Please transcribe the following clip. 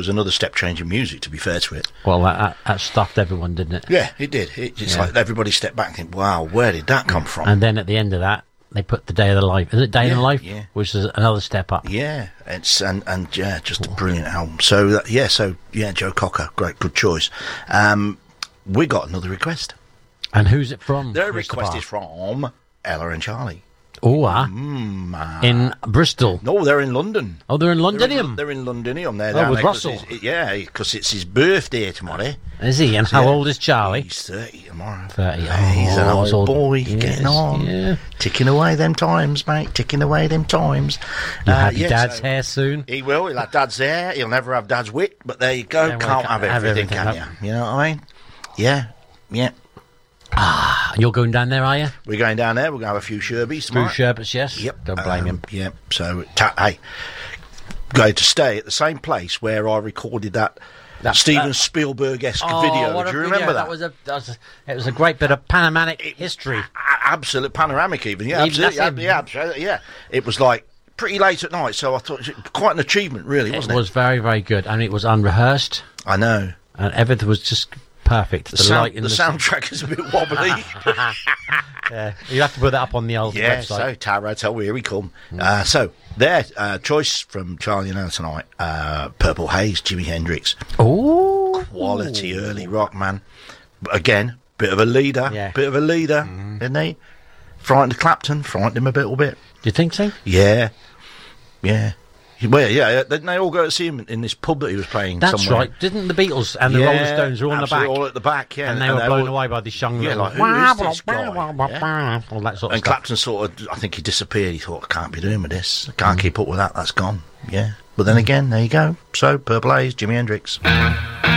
was another step change in music, to be fair to it. Well, that stuffed everyone, didn't it? Yeah, it did. It's like everybody stepped back and think, wow, where did that come from? And then at the end of that, they put the Day of the Life. Is it Day in the Life? Yeah. Which is another step up. Yeah, it's and just a brilliant album. So Joe Cocker, good choice. We got another request. And who's it from? Their request is from Ella and Charlie. Oh, in Bristol. No, they're in London. Oh, they're in Londinium. They're in Londinium. They're Oh, down with there 'cause Russell. because it's his birthday tomorrow. Is he? And how old is Charlie? He's 30 tomorrow. 30. He's an old boy. Yes, Getting on. yeah. Ticking away them times, mate. Ticking away them times. You'll have your dad's hair soon. He will. He'll have dad's hair. He'll never have dad's wit. But there you go. Yeah, well, Can't have everything, can you? You know what I mean? Yeah. And you're going down there, are you? We're going down there. We're going to have a few sherbies tomorrow. Few sherbets, yes. Yep. Don't blame him. Yep. So, hey, going to stay at the same place where I recorded that Steven Spielberg-esque video. Do you remember that? It was a great bit of panoramic history. Absolute panoramic, even. Yeah, Even absolutely. Absolutely. Yeah. It was like pretty late at night, so I thought it was quite an achievement, really, wasn't it? It was very, very good, and it was unrehearsed, I know. and everything was just perfect. The soundtrack is a bit wobbly. Yeah, you have to put that up on the old Yeah, website. so Tara, tell here we come. So their choice from Charlie and Ella tonight, Purple Haze, Jimi Hendrix. Oh, Quality early rock, man. But again, bit of a leader, isn't he? Frightened Clapton, frightened him a little bit. Do you think so? Yeah. Well, yeah, didn't they all go to see him in this pub that he was playing That's somewhere? right. Didn't the Beatles and the Rolling Stones were all in the back? all at the back, yeah. And they were blown away by this young Yeah, little... like, who is this guy? Yeah. All that sort of And stuff. Clapton sort of, I think he disappeared. He thought, I can't be doing with this. I can't keep up with that. That's gone. Yeah. But then again, there you go. So, Purple Haze, Jimi Hendrix.